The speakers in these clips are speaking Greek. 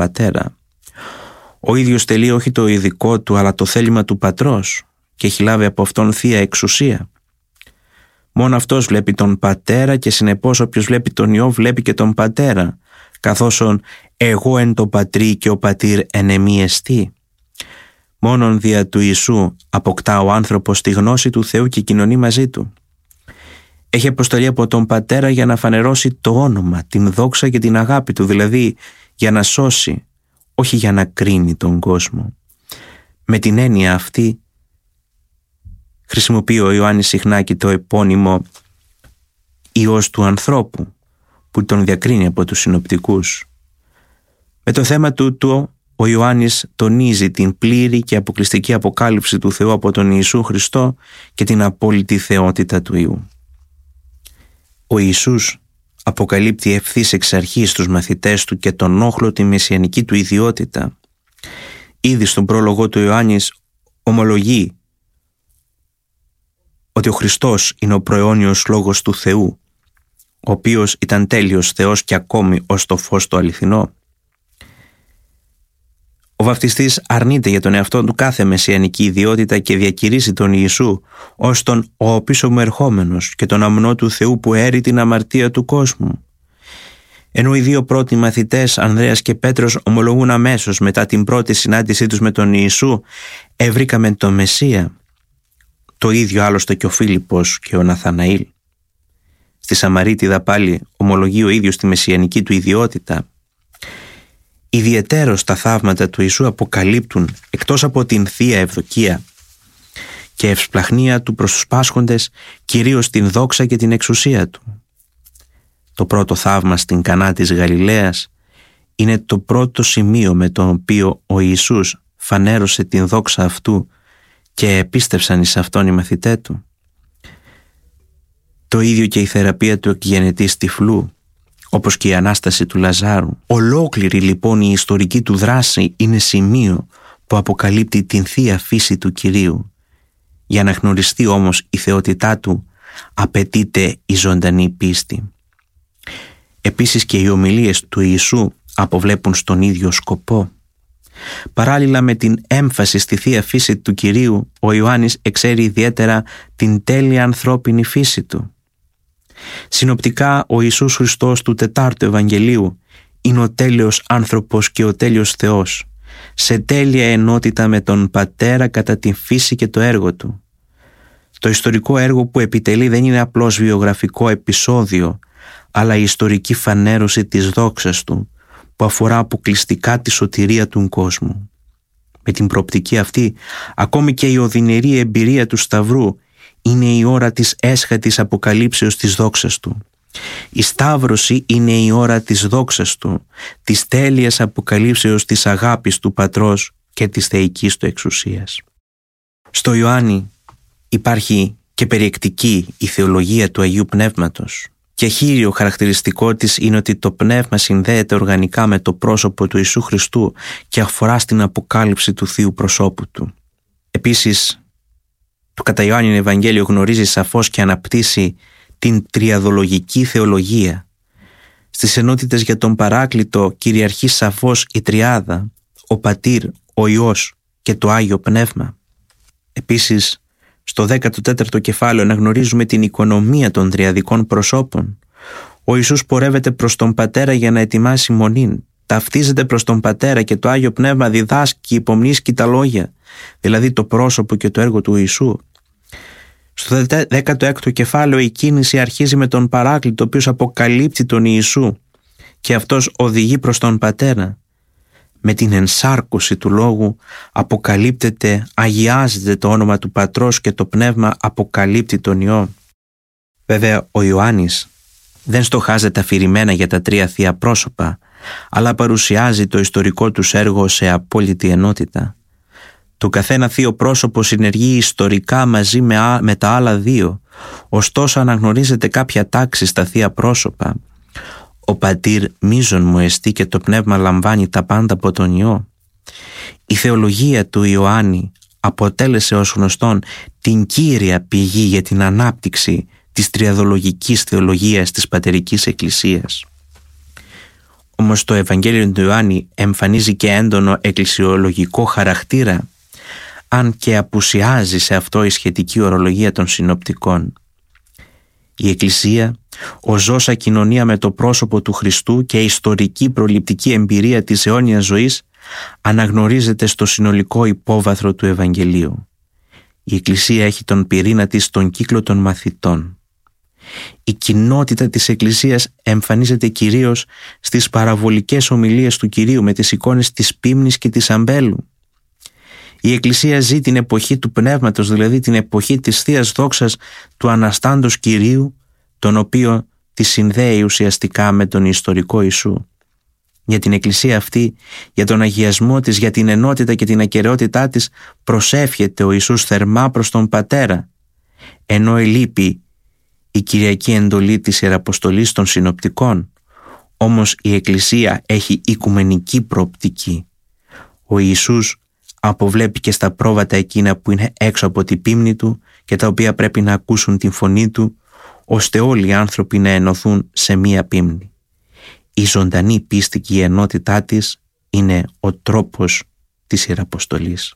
πατέρα. Ο ίδιος τελεί όχι το ειδικό του αλλά το θέλημα του πατρός και έχει λάβει από αυτόν θεία εξουσία. Μόνο αυτός βλέπει τον πατέρα και συνεπώς όποιος βλέπει τον Υιό βλέπει και τον πατέρα, καθώς εγώ εν το πατρί και ο πατήρ εν εμεί εστί. Μόνον δια του Ιησού αποκτά ο άνθρωπος τη γνώση του Θεού και κοινωνεί μαζί του. Έχει αποστολή από τον πατέρα για να φανερώσει το όνομα, την δόξα και την αγάπη του, δηλαδή για να σώσει, όχι για να κρίνει τον κόσμο. Με την έννοια αυτή χρησιμοποιεί ο Ιωάννης συχνά και το επώνυμο Υιός του ανθρώπου, που τον διακρίνει από τους συνοπτικούς. Με το θέμα τούτο ο Ιωάννης τονίζει την πλήρη και αποκλειστική αποκάλυψη του Θεού από τον Ιησού Χριστό και την απόλυτη θεότητα του Υιού. Ο Ιησούς αποκαλύπτει ευθύς εξ αρχής στους μαθητές του και τον όχλο τη μεσιανική του ιδιότητα. Ήδη στον πρόλογο του Ιωάννης ομολογεί ότι ο Χριστός είναι ο προαιώνιος λόγος του Θεού, ο οποίος ήταν τέλειος Θεός και ακόμη ως το φως το αληθινό. Ο βαπτιστής αρνείται για τον εαυτό του κάθε μεσιανική ιδιότητα και διακηρύσει τον Ιησού ως τον «ο πίσω μου ερχόμενος» και τον αμνό του Θεού που έρει την αμαρτία του κόσμου. Ενώ οι δύο πρώτοι μαθητές, Ανδρέας και Πέτρος, ομολογούν αμέσως μετά την πρώτη συνάντησή τους με τον Ιησού «ευρήκαμε τον Μεσσία». Το ίδιο άλλωστε και ο Φίλιππος και ο Ναθαναήλ. Στη Σαμαρίτιδα πάλι ομολογεί ο ίδιος τη μεσιανική του ιδιότητα. Ιδιαιτέρως τα θαύματα του Ιησού αποκαλύπτουν, εκτός από την θεία ευδοκία και ευσπλαχνία του προς τους πάσχοντες, κυρίως την δόξα και την εξουσία του. Το πρώτο θαύμα στην Κανά της Γαλιλαίας είναι το πρώτο σημείο με το οποίο ο Ιησούς φανέρωσε την δόξα αυτού και επίστευσαν εις αυτόν οι μαθητές του. Το ίδιο και η θεραπεία του εκγενετής τυφλού, όπως και η Ανάσταση του Λαζάρου. Ολόκληρη λοιπόν η ιστορική του δράση είναι σημείο που αποκαλύπτει την θεία φύση του Κυρίου. Για να γνωριστεί όμως η θεότητά του απαιτείται η ζωντανή πίστη. Επίσης και οι ομιλίες του Ιησού αποβλέπουν στον ίδιο σκοπό. Παράλληλα με την έμφαση στη θεία φύση του Κυρίου, ο Ιωάννης εξέρει ιδιαίτερα την τέλεια ανθρώπινη φύση του. Συνοπτικά, ο Ιησούς Χριστός του Τετάρτου Ευαγγελίου είναι ο τέλειος άνθρωπος και ο τέλειος Θεός, σε τέλεια ενότητα με τον Πατέρα κατά την φύση και το έργο του. Το ιστορικό έργο που επιτελεί δεν είναι απλώς βιογραφικό επεισόδιο, αλλά η ιστορική φανέρωση της δόξας του, που αφορά αποκλειστικά τη σωτηρία του κόσμου. Με την προοπτική αυτή, ακόμη και η οδυνηρή εμπειρία του Σταυρού είναι η ώρα της έσχατης αποκαλύψεως της δόξας του. Η Σταύρωση είναι η ώρα της δόξας του, της τέλειας αποκαλύψεως της αγάπης του Πατρός και της θεϊκής του εξουσίας. Στο Ιωάννη υπάρχει και περιεκτική η θεολογία του Αγίου Πνεύματος. Και χείριο χαρακτηριστικό της είναι ότι το πνεύμα συνδέεται οργανικά με το πρόσωπο του Ιησού Χριστού και αφορά στην αποκάλυψη του θείου προσώπου του. Επίσης, το κατά Ιωάννην Ευαγγέλιο γνωρίζει σαφώς και αναπτύσσει την τριαδολογική θεολογία. Στις ενότητες για τον Παράκλητο κυριαρχεί σαφώς η τριάδα, ο Πατήρ, ο Υιός και το Άγιο Πνεύμα. Επίσης, στο 14ο κεφάλαιο αναγνωρίζουμε την οικονομία των τριαδικών προσώπων. Ο Ιησούς πορεύεται προς τον Πατέρα για να ετοιμάσει μονήν. Ταυτίζεται προς τον Πατέρα και το Άγιο Πνεύμα διδάσκει, υπομνήσκει τα λόγια, δηλαδή το πρόσωπο και το έργο του Ιησού. Στο 16ο κεφάλαιο η κίνηση αρχίζει με τον Παράκλητο, ο οποίος αποκαλύπτει τον Ιησού και αυτός οδηγεί προς τον Πατέρα. Με την ενσάρκωση του λόγου αποκαλύπτεται, αγιάζεται το όνομα του Πατρός και το Πνεύμα αποκαλύπτει τον Υιό. Βέβαια ο Ιωάννης δεν στοχάζεται αφηρημένα για τα τρία θεία πρόσωπα, αλλά παρουσιάζει το ιστορικό τους έργο σε απόλυτη ενότητα. Το καθένα θείο πρόσωπο συνεργεί ιστορικά μαζί με τα άλλα δύο, ωστόσο αναγνωρίζεται κάποια τάξη στα θεία πρόσωπα. Ο Πατήρ μείζων μου εστί και το Πνεύμα λαμβάνει τα πάντα από τον Υιό. Η θεολογία του Ιωάννη αποτέλεσε ως γνωστόν την κύρια πηγή για την ανάπτυξη της τριαδολογικής θεολογίας της Πατερικής Εκκλησίας. Όμως το Ευαγγέλιο του Ιωάννη εμφανίζει και έντονο εκκλησιολογικό χαρακτήρα, αν και απουσιάζει σε αυτό η σχετική ορολογία των συνοπτικών. Η Εκκλησία, ως ζώσα κοινωνία με το πρόσωπο του Χριστού και ιστορική προληπτική εμπειρία της αιώνιας ζωής, αναγνωρίζεται στο συνολικό υπόβαθρο του Ευαγγελίου. Η Εκκλησία έχει τον πυρήνα της στον κύκλο των μαθητών. Η κοινότητα της Εκκλησίας εμφανίζεται κυρίως στις παραβολικές ομιλίες του Κυρίου με τις εικόνες της Πίμνης και της Αμπέλου. Η Εκκλησία ζει την εποχή του Πνεύματος, δηλαδή την εποχή της Θείας Δόξας του Αναστάντος Κυρίου, τον οποίο τη συνδέει ουσιαστικά με τον ιστορικό Ιησού. Για την Εκκλησία αυτή, για τον αγιασμό της, για την ενότητα και την ακεραιότητά της, προσεύχεται ο Ιησούς θερμά προς τον Πατέρα, ενώ ελείπει η Κυριακή εντολή της Ιεραποστολής των Συνοπτικών. Όμως η Εκκλησία έχει οικουμενική προοπτική. Ο Ιησούς αποβλέπει και στα πρόβατα εκείνα που είναι έξω από την πίμνη του και τα οποία πρέπει να ακούσουν την φωνή του, ώστε όλοι οι άνθρωποι να ενωθούν σε μία πίμνη. Η ζωντανή πίστη και η ενότητά της είναι ο τρόπος της Ιεραποστολής.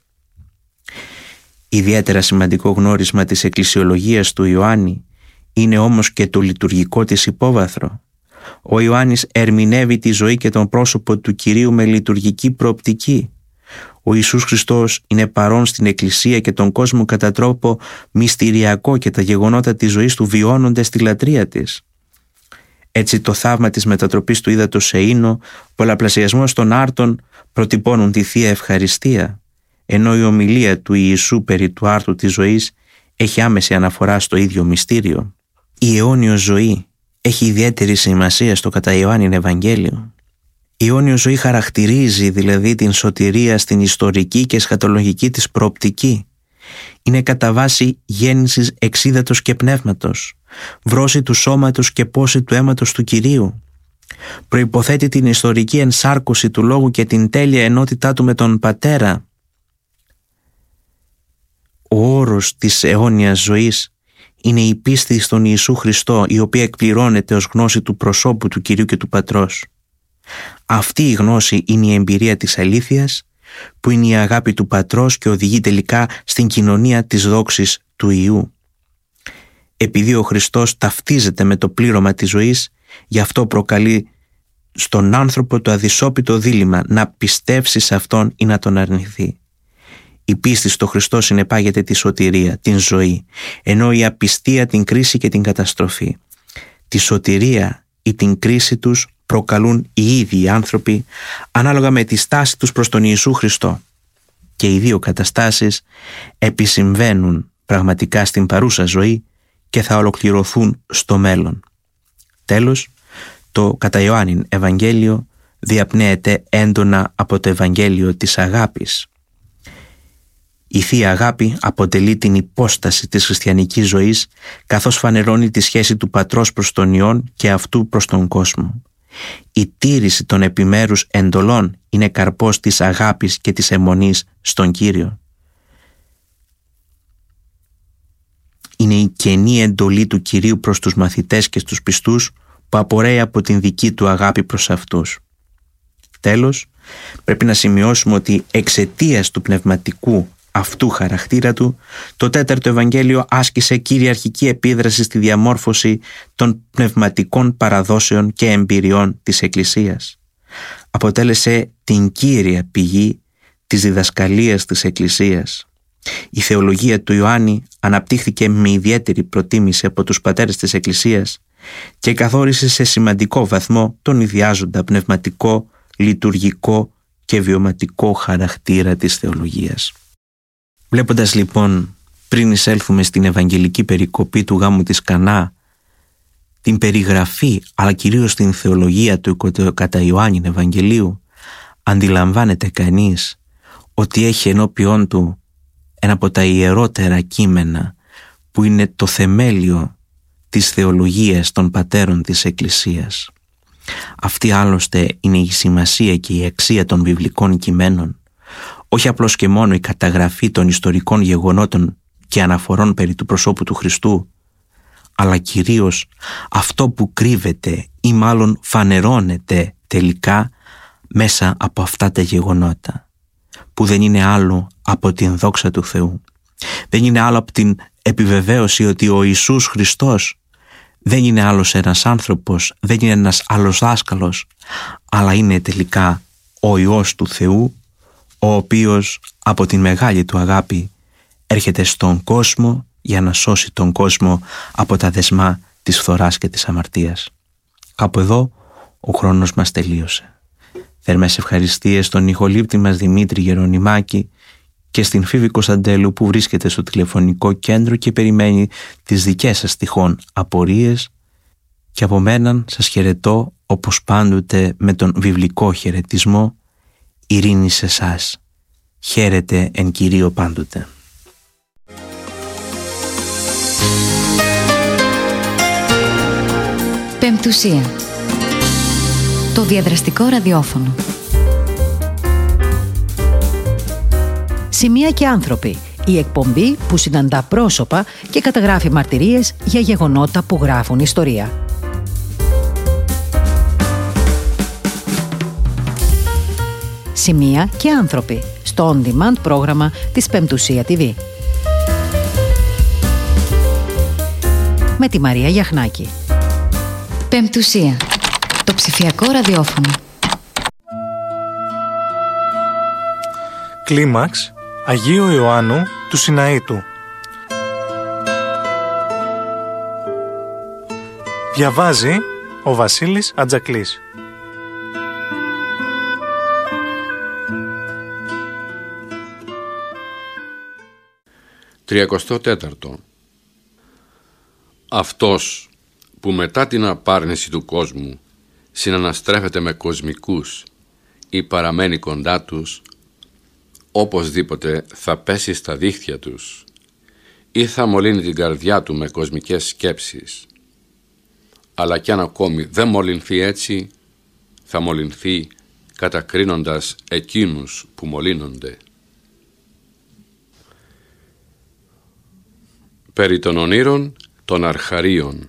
Ιδιαίτερα σημαντικό γνώρισμα της εκκλησιολογίας του Ιωάννη είναι όμως και το λειτουργικό της υπόβαθρο. Ο Ιωάννης ερμηνεύει τη ζωή και τον πρόσωπο του Κυρίου με λειτουργική προοπτική. Ο Ιησούς Χριστός είναι παρόν στην Εκκλησία και τον κόσμο κατά τρόπο μυστηριακό και τα γεγονότα της ζωής του βιώνονται στη λατρεία της. Έτσι το θαύμα της μετατροπής του ύδατος σε ίνο, πολλαπλασιασμός των άρτων προτυπώνουν τη Θεία Ευχαριστία, ενώ η ομιλία του Ιησού περί του άρτου της ζωής έχει άμεση αναφορά στο ίδιο μυστήριο. Η αιώνιος ζωή έχει ιδιαίτερη σημασία στο κατά Ιωάννην Ευαγγέλιο. Η αιώνιος ζωή χαρακτηρίζει δηλαδή την σωτηρία στην ιστορική και εσχατολογική της προοπτική. Είναι κατά βάση γέννησης εξ ύδατος και πνεύματος, βρώση του σώματος και πόση του αίματος του Κυρίου. Προϋποθέτει την ιστορική ενσάρκωση του Λόγου και την τέλεια ενότητά του με τον Πατέρα. Ο όρος της αιώνιας ζωής είναι η πίστη στον Ιησού Χριστό, η οποία εκπληρώνεται ως γνώση του προσώπου του Κυρίου και του Πατρός. Αυτή η γνώση είναι η εμπειρία της αλήθειας, που είναι η αγάπη του Πατρός και οδηγεί τελικά στην κοινωνία της δόξης του Υιού. Επειδή ο Χριστός ταυτίζεται με το πλήρωμα της ζωής, γι' αυτό προκαλεί στον άνθρωπο το αδυσόπιτο δίλημμα να πιστέψει σε Αυτόν ή να τον αρνηθεί. Η πίστη στο Χριστό συνεπάγεται τη σωτηρία, την ζωή, ενώ η απιστία την κρίση και την καταστροφή. Τη σωτηρία ή την κρίση τους προκαλούν οι ίδιοι οι άνθρωποι ανάλογα με τη στάση τους προς τον Ιησού Χριστό. Και οι δύο καταστάσεις επισυμβαίνουν πραγματικά στην παρούσα ζωή και θα ολοκληρωθούν στο μέλλον. Τέλος, το κατά Ιωάννην Ευαγγέλιο διαπνέεται έντονα από το Ευαγγέλιο της αγάπης. Η Θεία Αγάπη αποτελεί την υπόσταση της χριστιανικής ζωής, καθώς φανερώνει τη σχέση του Πατρός προς τον Υιόν και αυτού προς τον κόσμο. Η τήρηση των επιμέρους εντολών είναι καρπός της αγάπης και της αιμονής στον Κύριο. Είναι η καινή εντολή του Κυρίου προς τους μαθητές και στους πιστούς που απορρέει από την δική του αγάπη προς αυτούς. Τέλος, πρέπει να σημειώσουμε ότι εξαιτίας του πνευματικού αυτού χαρακτήρα του, το τέταρτο Ευαγγέλιο άσκησε κυριαρχική επίδραση στη διαμόρφωση των πνευματικών παραδόσεων και εμπειριών της Εκκλησίας. Αποτέλεσε την κύρια πηγή της διδασκαλίας της Εκκλησίας. Η θεολογία του Ιωάννη αναπτύχθηκε με ιδιαίτερη προτίμηση από τους πατέρες της Εκκλησίας και καθόρισε σε σημαντικό βαθμό τον ιδιάζοντα πνευματικό, λειτουργικό και βιωματικό χαρακτήρα της θεολογίας. Βλέποντας λοιπόν, πριν εισέλθουμε στην Ευαγγελική περικοπή του γάμου της Κανά, την περιγραφή αλλά κυρίως την θεολογία του κατά Ιωάννην Ευαγγελίου, αντιλαμβάνεται κανείς ότι έχει ενώπιόν του ένα από τα ιερότερα κείμενα που είναι το θεμέλιο της θεολογίας των πατέρων της Εκκλησίας. Αυτή άλλωστε είναι η σημασία και η αξία των βιβλικών κειμένων, όχι απλώς και μόνο η καταγραφή των ιστορικών γεγονότων και αναφορών περί του προσώπου του Χριστού, αλλά κυρίως αυτό που κρύβεται ή μάλλον φανερώνεται τελικά μέσα από αυτά τα γεγονότα, που δεν είναι άλλο από την δόξα του Θεού. Δεν είναι άλλο από την επιβεβαίωση ότι ο Ιησούς Χριστός δεν είναι άλλος ένας άνθρωπος, δεν είναι ένας άλλος δάσκαλος, αλλά είναι τελικά ο Υιός του Θεού, ο οποίος από την μεγάλη του αγάπη έρχεται στον κόσμο για να σώσει τον κόσμο από τα δεσμά της φθοράς και της αμαρτίας. Κάπου εδώ ο χρόνος μας τελείωσε. Θερμές ευχαριστίες στον ηχολήπτη μας Δημήτρη Γερονιμάκη και στην Φίβη Κωνσταντέλου που βρίσκεται στο τηλεφωνικό κέντρο και περιμένει τις δικές σας τυχόν απορίες, και από μέναν σας χαιρετώ όπως πάντοτε με τον βιβλικό χαιρετισμό: ειρήνη σε εσάς. Χαίρετε εν Κυρίω πάντοτε. Πεμπτουσία. Το διαδραστικό ραδιόφωνο. Σημεία και άνθρωποι. Η εκπομπή που συναντά πρόσωπα και καταγράφει μαρτυρίες για γεγονότα που γράφουν ιστορία. Σημεία και άνθρωποι. Στο on-demand πρόγραμμα της Πεμπτουσία TV. Με τη Μαρία Γιαχνάκη. Πεμπτουσία. Το ψηφιακό ραδιόφωνο. Κλίμαξ Αγίου Ιωάννου του Σιναήτου. Διαβάζει ο Βασίλης Ατζακλής. Τριακοστό-τέταρτο. Αυτός που μετά την απάρνηση του κόσμου συναναστρέφεται με κοσμικούς ή παραμένει κοντά τους, οπωσδήποτε θα πέσει στα δίχτυα τους ή θα μολύνει την καρδιά του με κοσμικές σκέψεις. Αλλά κι αν ακόμη δεν μολυνθεί έτσι, θα μολυνθεί κατακρίνοντας εκείνους που μολύνονται. Περί των ονείρων των αρχαρίων.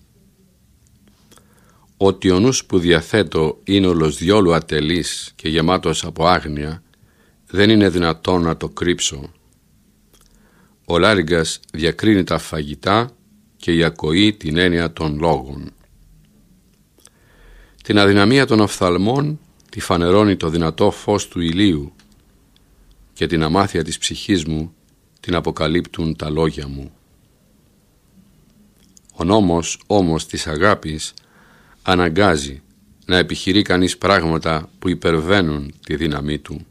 Ότι ο νους που διαθέτω είναι όλος διόλου ατελής και γεμάτος από άγνοια, δεν είναι δυνατόν να το κρύψω. Ο Λάριγκας διακρίνει τα φαγητά και η ακοή την έννοια των λόγων. Την αδυναμία των οφθαλμών τη φανερώνει το δυνατό φως του ηλίου και την αμάθεια της ψυχής μου την αποκαλύπτουν τα λόγια μου. Ο νόμος όμως της αγάπης αναγκάζει να επιχειρεί κανείς πράγματα που υπερβαίνουν τη δύναμή του.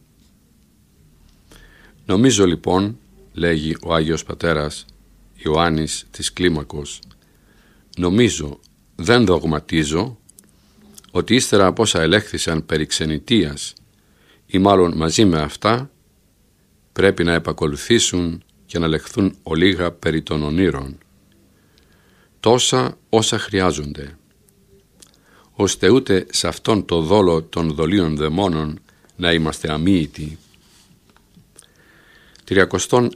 Νομίζω λοιπόν, λέγει ο Άγιος Πατέρας Ιωάννης της Κλίμακος, νομίζω, δεν δογματίζω, ότι ύστερα από όσα ελέγχθησαν περί ξενιτείας ή μάλλον μαζί με αυτά, πρέπει να επακολουθήσουν και να λεχθούν ολίγα περί των ονείρων, τόσα όσα χρειάζονται, ώστε ούτε σε αυτόν το δόλο των δολίων δαιμόνων να είμαστε αμοίητοι. 36.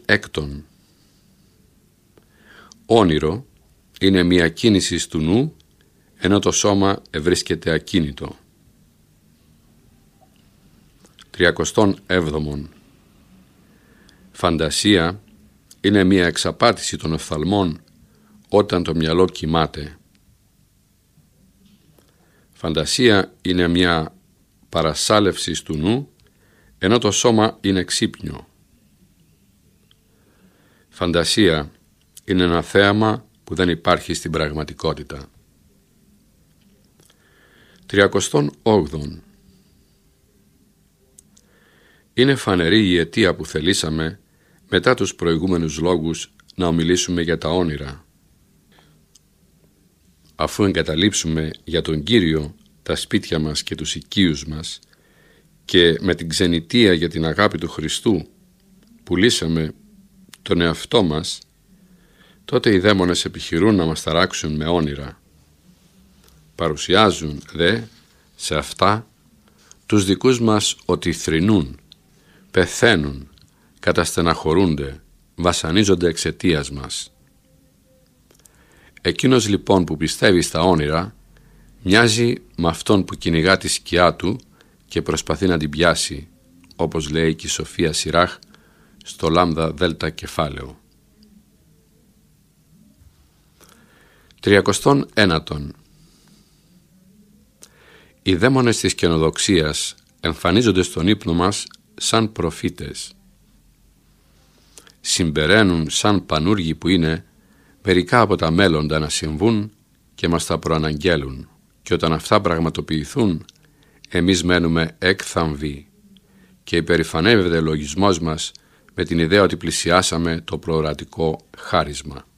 Όνειρο είναι μια κίνηση του νου, ενώ το σώμα ευρίσκεται ακίνητο. 37. Φαντασία είναι μια εξαπάτηση των οφθαλμών όταν το μυαλό κοιμάται. Φαντασία είναι μια παρασάλευση του νου, ενώ το σώμα είναι ξύπνιο. Φαντασία είναι ένα θέαμα που δεν υπάρχει στην πραγματικότητα. 38. Είναι φανερή η αιτία που θελήσαμε μετά τους προηγούμενους λόγους να ομιλήσουμε για τα όνειρα. Αφού εγκαταλείψουμε για τον Κύριο τα σπίτια μας και τους οικείους μας και με την ξενιτεία για την αγάπη του Χριστού πουλήσαμε τον εαυτό μας, τότε οι δαίμονες επιχειρούν να μας ταράξουν με όνειρα. Παρουσιάζουν δε σε αυτά τους δικούς μας ότι θρηνούν, πεθαίνουν, καταστεναχωρούνται, βασανίζονται εξαιτίας μας. Εκείνος λοιπόν που πιστεύει στα όνειρα Μοιάζει με αυτόν που κυνηγά τη σκιά του και προσπαθεί να την πιάσει, όπως λέει και η Σοφία Σιράχ στο λάμδα δέλτα κεφάλαιο. 31. Οι δαίμονες της καινοδοξίας εμφανίζονται στον ύπνο μας σαν προφήτες. Συμπεραίνουν σαν πανούργοι που είναι μερικά από τα μέλλοντα να συμβούν και μας τα προαναγγέλουν, και όταν αυτά πραγματοποιηθούν εμείς μένουμε έκθαμβοι και υπερηφανεύεται ο λογισμός μας με την ιδέα ότι πλησιάσαμε το προορατικό χάρισμα.